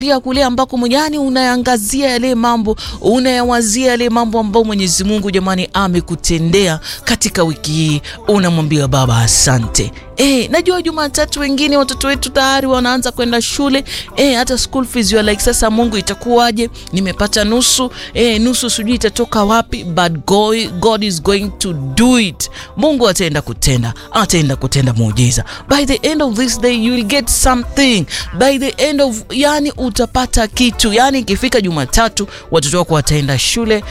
pia kule ambako mwenyewe unaangazia yale mambo, unayawazia yale mambo ambayo Mwenyezi Mungu jamani amekutendea katika wiki hii, unamwambia Baba asante. Najua Jumatatu wengine watoto wetu tayari wanaanza kwenda shule, hata school fees you like sasa Mungu itakuwaje? Nimepata nusu, nusu sijui itatoka wapi, but God is going to do it. Mungu ataenda kutenda muujiza. By the end of this day you will get something. By the end of yani utapata kitu. Yani ikifika Jumatatu watoto wako wataenda shule,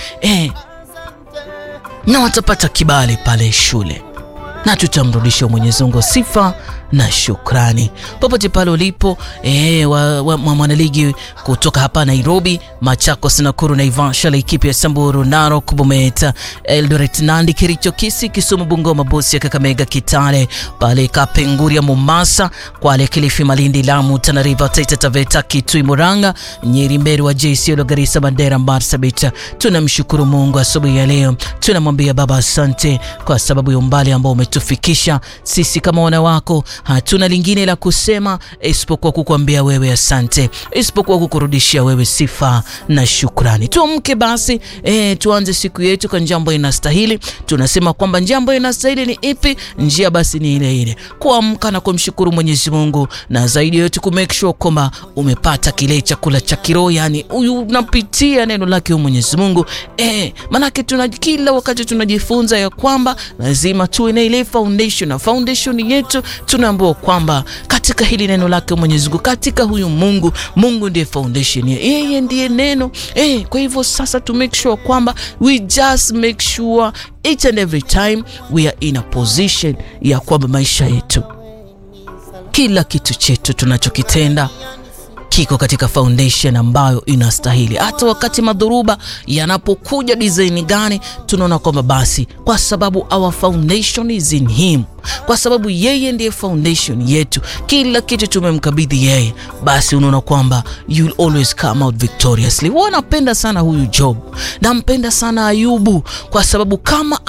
na watapata kibali pale shule. Na tutamrudisha Mwenyezi Mungu sifa na shukrani. Popote pale ulipo, mwanaligi kutoka hapa Nairobi, Machakos, Nakuru, Naivasha, Laikipia, Samburu, Narok, Bomet, Eldoret, Nandi, Kericho, Kisii, Kisumu, Bungoma, Busia, Kakamega, Kitale, pale Kapenguria, Mombasa, Kwale, Kilifi, Malindi, Lamu, Tana River, Taita Taveta, Kitui, Murang'a, Nyeri, Mbeere, Wajir, Isiolo, Garissa, Mandera, Marsabit. Tunamshukuru Mungu asubuhi ya leo. Tunamwambia Baba asante kwa sababu ya umbali ambao umetufikisha. Sisi kama wana wako hatuna lingine la kusema isipokuwa kukuambia wewe asante, isipokuwa kukurudishia wewe sifa na shukrani. Tuamke basi, tuanze siku yetu kwa njia ambayo inastahili. Tunasema kwamba njia ambayo inastahili ni ipi? Njia basi ni ile kuamka na kumshukuru Mwenyezi Mungu, na zaidi yote ku make sure kwamba umepata kile chakula cha kiroho, yani unapitia neno lake Mwenyezi Mungu. Manake kila wakati tunajifunza ya kwamba lazima tuwe na ile foundation, na foundation yetu tunaambiwa kwamba katika hili neno lake Mwenyezi Mungu, katika huyu Mungu ndiye foundation, yeye ndiye neno. Kwa hivyo sasa to make sure kwamba we just make sure each and every time we are in a position ya kwamba maisha yetu, kila kitu chetu tunachokitenda kiko katika foundation ambayo inastahili. Hata wakati madhuruba yanapokuja design gani, tunaona kwamba basi kwa sababu our foundation is in him, kwa sababu yeye ndiye foundation yetu, kila kitu tumemkabidhi yeye, basi unaona kwamba you will always come out victoriously. Wanapenda sana huyu Job, nampenda sana Ayubu, kwa sababu kama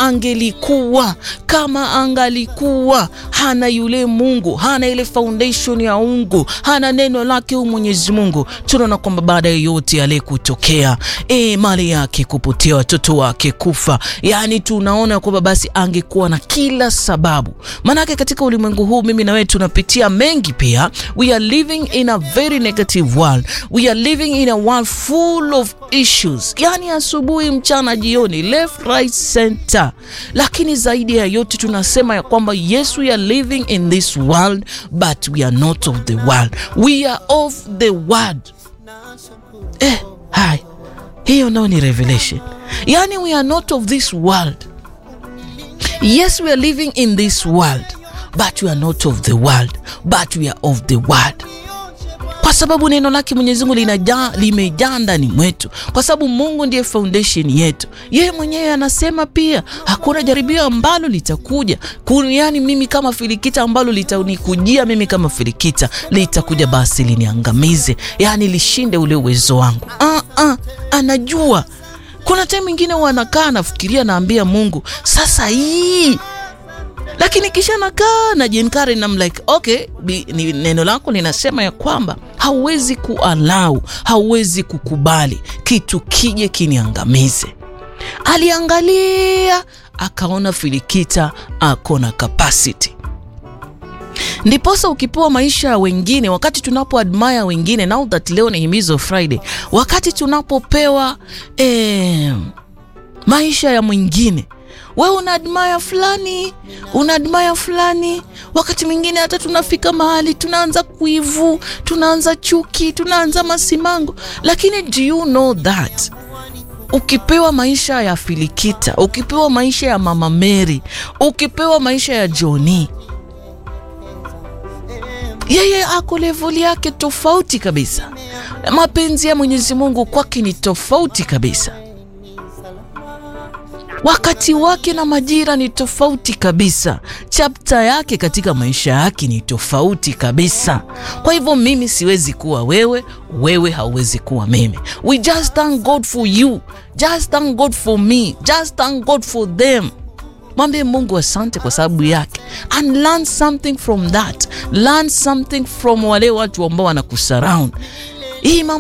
angalikuwa hana yule Mungu, hana ile foundation ya Mungu, hana neno lake Mwenyezi Mungu, tunaona kwamba baada ya yote yale kutokea, mali yake kupotea, watoto wake kufa, yani tunaona kwamba basi angekuwa na kila sababu. Manake katika ulimwengu huu mimi na wewe tunapitia mengi pia. We are living in a very negative world. We are living in a world full of issues. Yani asubuhi, mchana, jioni, left, right, center. Lakini zaidi ya yote tunasema ya kwamba yes, we are living in this world, but we are not of the world. We are of the word. Hiyo nao ni revelation. Yani we are not of this world. Yes, we are living in this world, but we are not of the world, but we are of the word. Kwa sababu neno lake Mwenyezi Mungu limejaa ndani mwetu, kwa sababu Mungu ndiye foundation yetu. Yeye mwenyewe anasema pia hakuna jaribio ambalo litakuja yani mimi kama filikita ambalo litanikujia mimi kama filikita, litakuja basi liniangamize, yani lishinde ule uwezo wangu. Anajua. Kuna time nyingine wanakaa nafikiria, naambia Mungu sasa hii, lakini kisha nakaa na jenkari na like okay, neno lako linasema ya kwamba hauwezi kualau, hauwezi kukubali kitu kije kiniangamize. Aliangalia akaona filikita akona capacity. Ndiposa ukipewa maisha ya wengine, wakati tunapo admire wengine, now that leo ni Himizo Friday, wakati tunapopewa maisha ya mwingine, wewe una admire wakati mwingine hata tunafika mahali tunaanza kuivu, tunaanza chuki, tunaanza masimango. Lakini do you know that ukipewa maisha ya Filikita, ukipewa maisha ya Mama Mary, ukipewa maisha ya Johnny, yeye ako level yake tofauti kabisa. Mapenzi ya Mwenyezi Mungu kwake ni tofauti kabisa. Wakati wake na majira ni tofauti kabisa. Chapter yake katika maisha yake ni tofauti kabisa. Kwa hivyo mimi siwezi kuwa wewe, wewe hauwezi kuwa mimi. We just thank God for you. Just thank God for me. Just thank God for them. Mwambie Mungu asante kwa sababu yake. And learn something from that. Learn something from wale watu ambao wanakusurround. hii